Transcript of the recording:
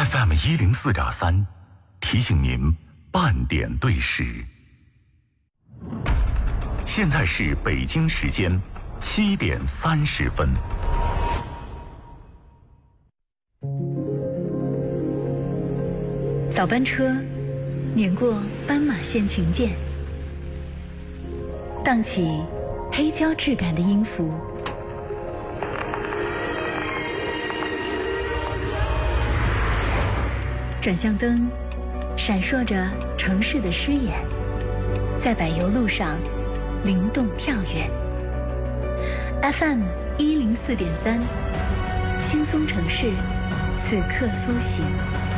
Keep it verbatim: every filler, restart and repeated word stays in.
F M 一零四点三，提醒您半点对时。现在是北京时间七点三十分。 早班车碾过斑马线琴键，荡起黑胶质感的音符。转向灯闪烁着城市的诗眼，在柏油路上灵动跳跃。F M 一零四点三，轻松城市，此刻苏醒。